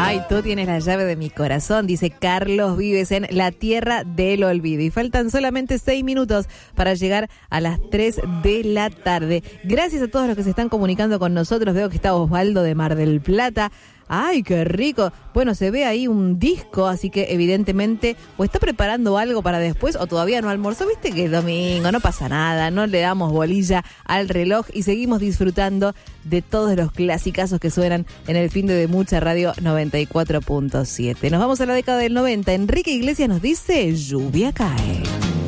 Ay, tú tienes la llave de mi corazón, dice Carlos Vives en La Tierra del Olvido. Y faltan solamente 6 minutos para llegar a las 3 de la tarde. Gracias a todos los que se están comunicando con nosotros. Veo que está Osvaldo de Mar del Plata. ¡Ay, qué rico! Bueno, se ve ahí un disco, así que evidentemente o está preparando algo para después o todavía no almorzó. Viste que es domingo, no pasa nada, no le damos bolilla al reloj y seguimos disfrutando de todos los clasicazos que suenan en el fin de Mucha Radio 94.7. Nos vamos a la década del 90. Enrique Iglesias nos dice: lluvia cae.